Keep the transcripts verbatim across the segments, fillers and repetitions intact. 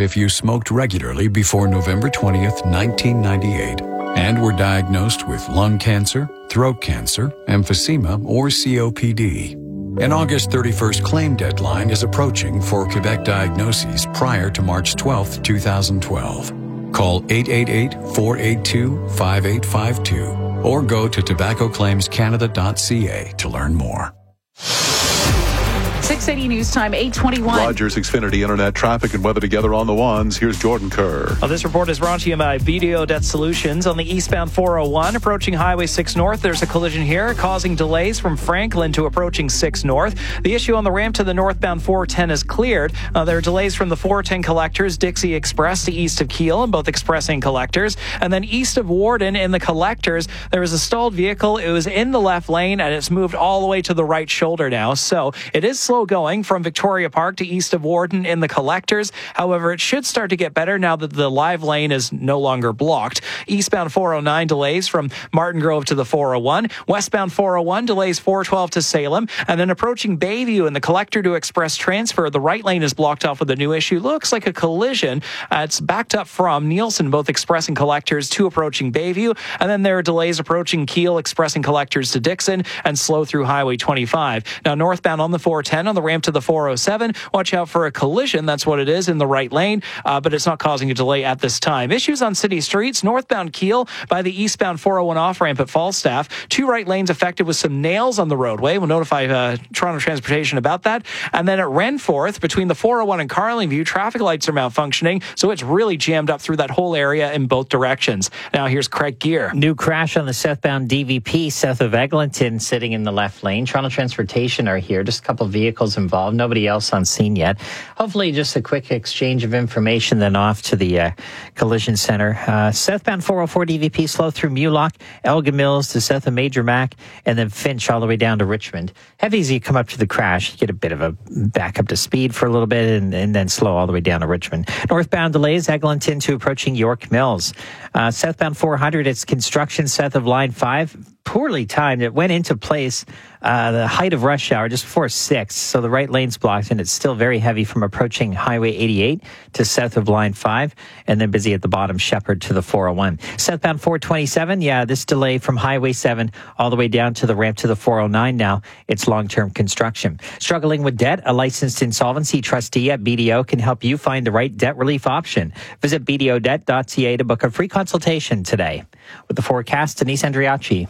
if you smoked regularly before November twentieth, nineteen ninety-eight, and were diagnosed with lung cancer, throat cancer, emphysema, or C O P D. An August thirty-first claim deadline is approaching for Quebec diagnoses prior to March twelfth, twenty twelve. Call eight eight eight, four eight two, five eight five two or go to tobacco claims canada dot c a to learn more. six eighty News Time, eight twenty-one. Rogers Xfinity Internet traffic and weather together on the ones. Here's Jordan Kerr. Well, this report is brought to you by Video Debt Solutions. On the eastbound four oh one, approaching Highway six North, there's a collision here causing delays from Franklin to approaching six North. The issue on the ramp to the northbound four ten is cleared. Uh, there are delays from the four ten collectors, Dixie Express to east of Kiel, and both express and collectors. And then east of Warden in the collectors, there is a stalled vehicle. It was in the left lane, and it's moved all the way to the right shoulder now. So it is slow going from Victoria Park to east of Warden in the collectors. However, it should start to get better now that the live lane is no longer blocked. Eastbound four oh nine delays from Martin Grove to the four oh one. Westbound four oh one delays four twelve to Salem. And then approaching Bayview in the collector to express transfer, the right lane is blocked off with a new issue. Looks like a collision. Uh, it's backed up from Nielsen, both express and collectors, to approaching Bayview. And then there are delays approaching Kiel, express and collectors to Dixon, and slow through Highway twenty-five. Now northbound on the four ten on the ramp to the four oh seven. Watch out for a collision. That's what it is in the right lane, uh, but it's not causing a delay at this time. Issues on city streets. Northbound Kiel by the eastbound four oh one off-ramp at Falstaff. Two right lanes affected with some nails on the roadway. We'll notify uh, Toronto Transportation about that. And then at Renforth, between the four oh one and Carlingview, traffic lights are malfunctioning, so it's really jammed up through that whole area in both directions. Now here's Craig Gear. New crash on the southbound D V P south of Eglinton, sitting in the left lane. Toronto Transportation are here. Just a couple of vehicles involved. Nobody else on scene yet. Hopefully just a quick exchange of information, then off to the uh, collision center. Uh, southbound four oh four D V P slow through Mulock, Elgin Mills to south of Major Mac, and then Finch all the way down to Richmond. Heavy as you come up to the crash, you get a bit of a back up to speed for a little bit, and, and then slow all the way down to Richmond. Northbound delays, Eglinton to approaching York Mills. Uh, southbound four hundred, it's construction south of line five. Poorly timed. It went into place uh, the height of rush hour just before six, so the right lane's blocked, and it's still very heavy from approaching Highway eighty-eight to south of line five, and then busy at the bottom, Shepherd to the four oh one. Southbound four twenty-seven, yeah, this delay from Highway seven all the way down to the ramp to the four oh nine now. It's long-term construction. Struggling with debt? A licensed insolvency trustee at B D O can help you find the right debt relief option. Visit b d o debt dot c a to book a free consultation today. With the forecast, Denise Andriacci.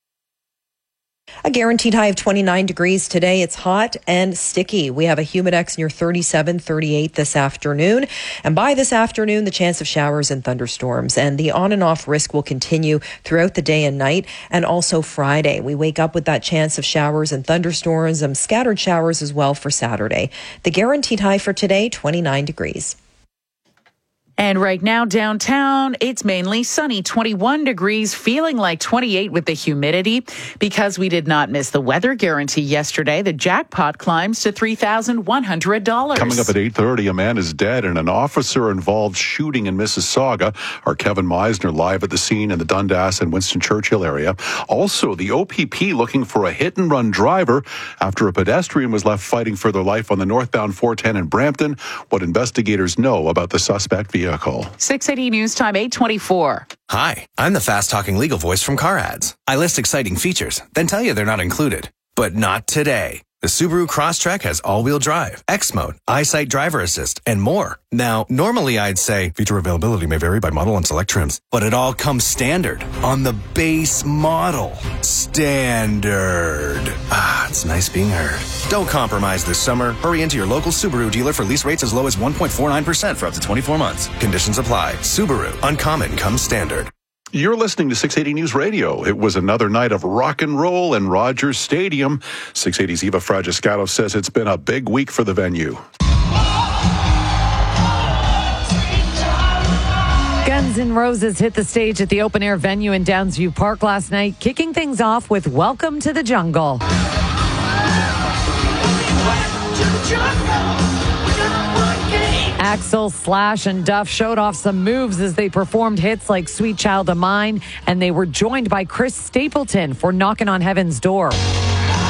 A guaranteed high of twenty-nine degrees today. It's hot and sticky. We have a humidex near thirty-seven, thirty-eight this afternoon. And by this afternoon, the chance of showers and thunderstorms. And the on and off risk will continue throughout the day and night, and also Friday. We wake up with that chance of showers and thunderstorms and scattered showers as well for Saturday. The guaranteed high for today, twenty-nine degrees. And right now downtown, it's mainly sunny, twenty-one degrees, feeling like twenty-eight with the humidity. Because we did not miss the weather guarantee yesterday, the jackpot climbs to three thousand one hundred dollars. Coming up at eight thirty, a man is dead in an officer-involved shooting in Mississauga. Our Kevin Meisner live at the scene in the Dundas and Winston Churchill area. Also, the O P P looking for a hit-and-run driver after a pedestrian was left fighting for their life on the northbound four ten in Brampton. What investigators know about the suspect vehicle. six eighty News Time, eight twenty-four. Hi, I'm the fast-talking legal voice from Car Ads. I list exciting features, then tell you they're not included. But not today. The Subaru Crosstrek has all-wheel drive, X Mode, EyeSight driver assist, and more. Now, normally I'd say feature availability may vary by model and select trims, but it all comes standard on the base model. Standard. Ah, it's nice being heard. Don't compromise this summer. Hurry into your local Subaru dealer for lease rates as low as one point four nine percent for up to twenty-four months. Conditions apply. Subaru. Uncommon comes standard. You're listening to six eighty News Radio. It was another night of rock and roll in Rogers Stadium. six eighty's Eva Fragiscato says it's been a big week for the venue. Guns N' Roses hit the stage at the open-air venue in Downsview Park last night, kicking things off with Welcome to the Jungle. Axl, Slash, and Duff showed off some moves as they performed hits like Sweet Child of Mine, and they were joined by Chris Stapleton for Knockin' on Heaven's Door.